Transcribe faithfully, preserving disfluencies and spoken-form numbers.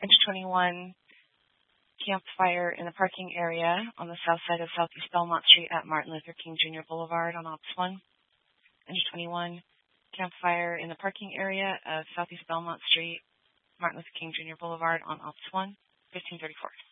Engine twenty-one, campfire in the parking area on the south side of Southeast Belmont Street at Martin Luther King Junior Boulevard on Ops one. Engine twenty-one, campfire in the parking area of Southeast Belmont Street, Martin Luther King Junior Boulevard on Ops one, fifteen thirty-four.